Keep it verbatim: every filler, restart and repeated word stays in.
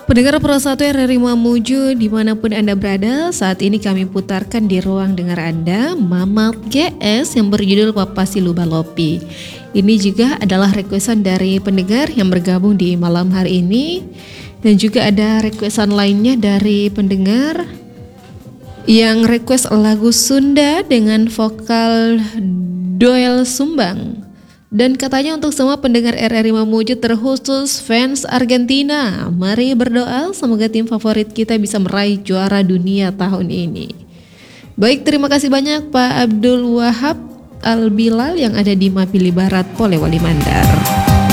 Pendengar Pro satu R R I Mamuju dimanapun Anda berada, saat ini kami putarkan di ruang dengar Anda Mamat G S yang berjudul Papa Silu Balopi. Ini juga adalah requestan dari pendengar yang bergabung di malam hari ini. Dan juga ada requestan lainnya dari pendengar yang request lagu Sunda dengan vokal Doel Sumbang. Dan katanya untuk semua pendengar R R I Mamuju, terkhusus fans Argentina, mari berdoa semoga tim favorit kita bisa meraih juara dunia tahun ini. Baik, terima kasih banyak Pak Abdul Wahab Al-Bilal yang ada di Mapili Barat, Polewali Mandar.